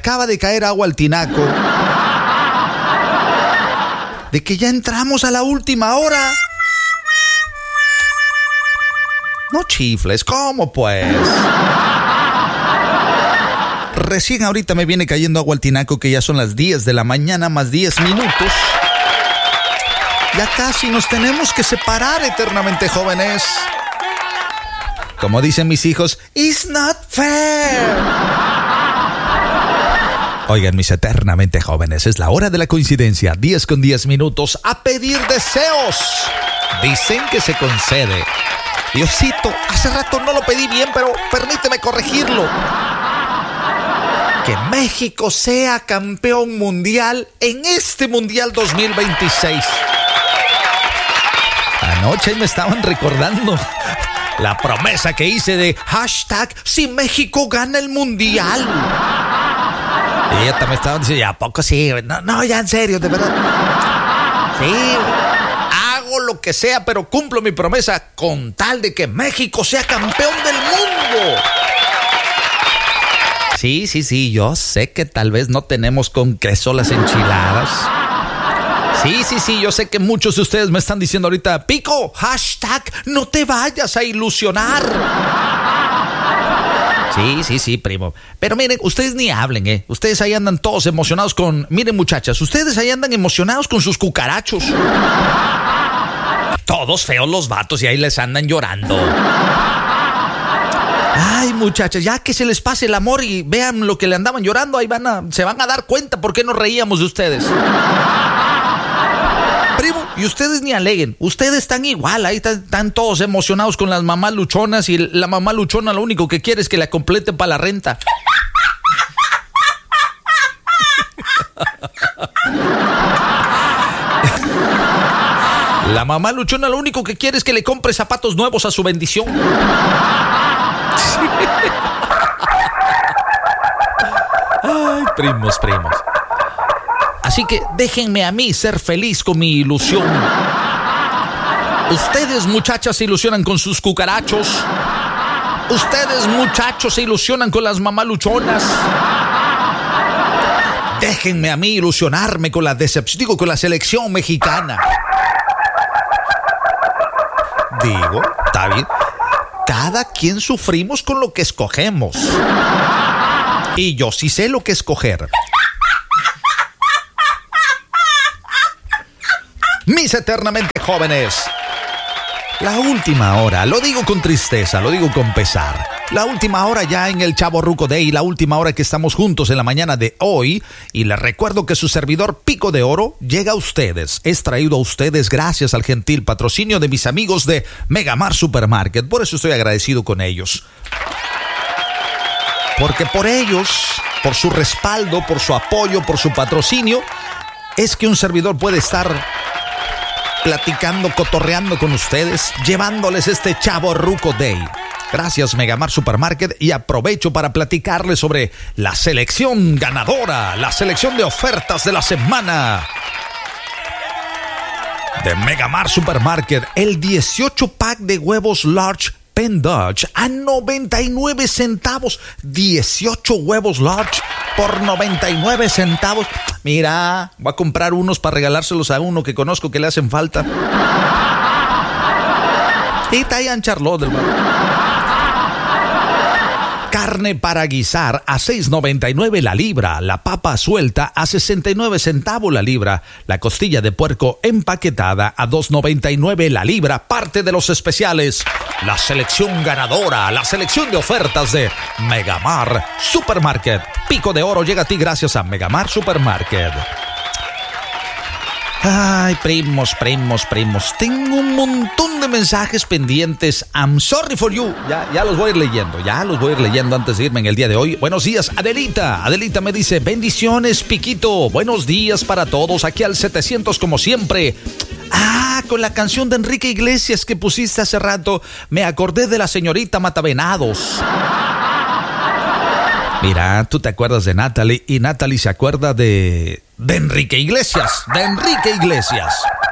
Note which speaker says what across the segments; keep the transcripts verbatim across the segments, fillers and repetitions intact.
Speaker 1: acaba de caer agua al tinaco de que ya entramos a la última hora. No chifles, ¿cómo pues? Recién ahorita me viene cayendo agua al tinaco que ya son las diez de la mañana más diez minutos. Ya casi nos tenemos que separar, eternamente jóvenes. Como dicen mis hijos, it's not fair. Oigan, mis eternamente jóvenes, es la hora de la coincidencia, diez con diez minutos, a pedir deseos. Dicen que se concede. Diosito, hace rato no lo pedí bien, pero permíteme corregirlo. Que México sea campeón mundial en este Mundial dos mil veintiséis. Anoche me estaban recordando la promesa que hice de hashtag si México gana el mundial. Y ella también estaba diciendo, ¿a poco sí? No, no, ya en serio, de verdad. Sí, hago lo que sea, pero cumplo mi promesa con tal de que México sea campeón del mundo. Sí, sí, sí, yo sé que tal vez no tenemos con queso las enchiladas. Sí, sí, sí, yo sé que muchos de ustedes me están diciendo ahorita, Pico, hashtag, no te vayas a ilusionar. Sí, sí, sí, primo. Pero miren, ustedes ni hablen, ¿eh? Ustedes ahí andan todos emocionados con... Miren, muchachas, ustedes ahí andan emocionados con sus cucarachos. Todos feos los vatos y ahí les andan llorando. Ay, muchachas, ya que se les pase el amor y vean lo que le andaban llorando, ahí van a... se van a dar cuenta por qué nos reíamos de ustedes. Primo, y ustedes ni aleguen, ustedes están igual, ahí están, están todos emocionados con las mamás luchonas y la mamá luchona lo único que quiere es que la complete para la renta. La mamá luchona lo único que quiere es que le compre zapatos nuevos a su bendición. Ay, primos, primos. Así que déjenme a mí ser feliz con mi ilusión. Ustedes, muchachas, se ilusionan con sus cucarachos. Ustedes, muchachos, se ilusionan con las mamaluchonas. Déjenme a mí ilusionarme con la decepción, digo, con la selección mexicana. Digo, está bien. Cada quien sufrimos con lo que escogemos. Y yo sí sé lo que escoger. Mis eternamente jóvenes, la última hora, lo digo con tristeza, lo digo con pesar. La última hora ya en el Chavorruco Day, la última hora que estamos juntos en la mañana de hoy. Y les recuerdo que su servidor Pico de Oro llega a ustedes. Es traído a ustedes gracias al gentil patrocinio de mis amigos de Megamar Supermarket. Por eso estoy agradecido con ellos. Porque por ellos, por su respaldo, por su apoyo, por su patrocinio, es que un servidor puede estar platicando, cotorreando con ustedes, llevándoles este Chavorruco Day. Gracias, Megamar Supermarket, y aprovecho para platicarles sobre la selección ganadora, la selección de ofertas de la semana de Megamar Supermarket. El dieciocho pack de huevos large Penn Dutch a noventa y nueve centavos. dieciocho huevos large por noventa y nueve centavos. Mira, voy a comprar unos para regalárselos a uno que conozco que le hacen falta. Y Tayan Charlotte, hermano. Carne para guisar a seis noventa y nueve la libra, la papa suelta a sesenta y nueve centavos la libra, la costilla de puerco empaquetada a dos noventa y nueve la libra, parte de los especiales. La selección ganadora, la selección de ofertas de Megamar Supermarket. Pico de Oro llega a ti gracias a Megamar Supermarket. Ay, primos, primos, primos. Tengo un montón de mensajes pendientes. I'm sorry for you. Ya, ya los voy a ir leyendo. Ya los voy a ir leyendo antes de irme en el día de hoy. Buenos días, Adelita. Adelita me dice, bendiciones, Piquito. Buenos días para todos. Aquí al setecientos como siempre. Ah, con la canción de Enrique Iglesias que pusiste hace rato, me acordé de la señorita Matavenados. Mira, tú te acuerdas de Natalie y Natalie se acuerda de... de Enrique Iglesias, de Enrique Iglesias.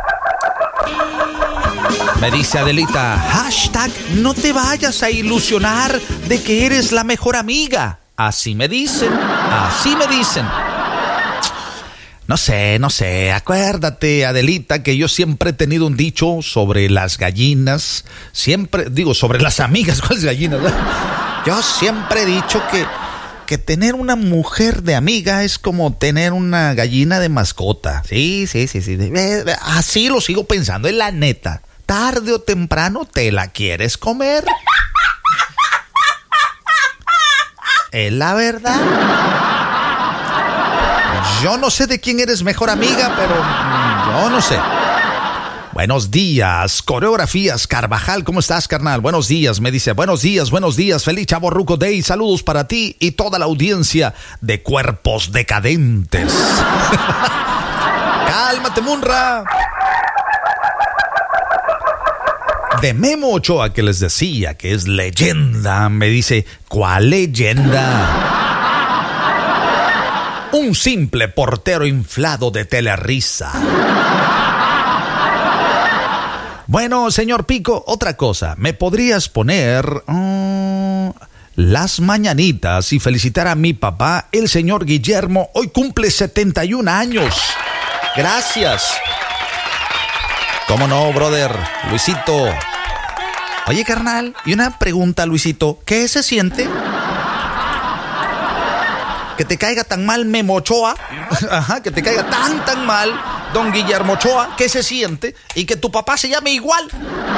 Speaker 1: Me dice Adelita, hashtag, no te vayas a ilusionar de que eres la mejor amiga. Así me dicen, así me dicen. No sé, no sé, acuérdate, Adelita, que yo siempre he tenido un dicho sobre las gallinas, siempre, digo, sobre las amigas, ¿cuáles gallinas? Yo siempre he dicho que, que tener una mujer de amiga es como tener una gallina de mascota. Sí, sí, sí, sí, así lo sigo pensando, es la neta. Tarde o temprano te la quieres comer. Es la verdad. Yo no sé de quién eres mejor amiga, pero yo no sé. Buenos días, Coreografías Carvajal, ¿cómo estás, carnal? Buenos días, me dice, buenos días, buenos días, feliz Chavorruco Day, saludos para ti y toda la audiencia de Cuerpos Decadentes. Cálmate, Munra. De Memo Ochoa, que les decía que es leyenda, me dice, ¿cuál leyenda? Un simple portero inflado de telerisa. Bueno, señor Pico, otra cosa. ¿Me podrías poner uh, Las Mañanitas y felicitar a mi papá, el señor Guillermo? Hoy cumple setenta y un años. Gracias. ¿Cómo no, brother? Luisito. Oye, carnal, y una pregunta, Luisito. ¿Qué se siente? Que te caiga tan mal Memo Ochoa, ajá, que te caiga tan tan mal don Guillermo Ochoa, ¿qué se siente? Y que tu papá se llame igual.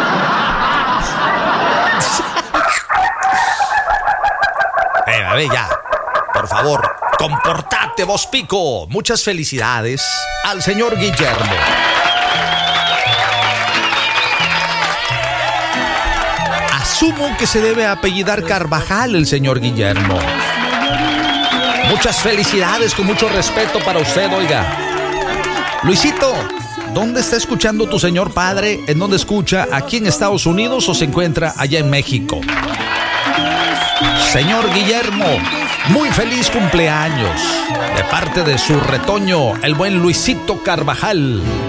Speaker 1: Eh, a ver, ya, por favor, comportate, vos, Pico. Muchas felicidades al señor Guillermo. Asumo que se debe apellidar Carvajal el señor Guillermo. Muchas felicidades, con mucho respeto para usted, oiga. Luisito, ¿dónde está escuchando tu señor padre? ¿En dónde escucha? ¿Aquí en Estados Unidos o se encuentra allá en México? Señor Guillermo, muy feliz cumpleaños. De parte de su retoño, el buen Luisito Carvajal.